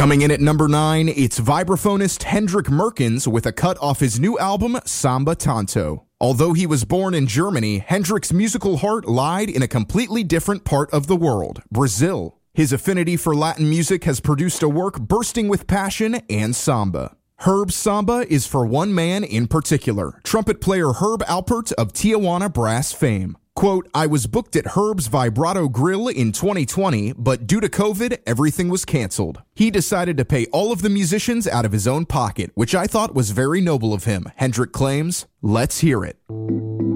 Coming in at number 9, it's vibraphonist Hendrik Merkens with a cut off his new album, Samba Tanto. Although he was born in Germany, Hendrik's musical heart lied in a completely different part of the world, Brazil. His affinity for Latin music has produced a work bursting with passion and samba. Herb's Samba is for one man in particular, trumpet player Herb Alpert of Tijuana Brass fame. Quote, I was booked at Herb's Vibrato Grill in 2020, but due to COVID, everything was canceled. He decided to pay all of the musicians out of his own pocket, which I thought was very noble of him, Hendrik claims. Let's hear it.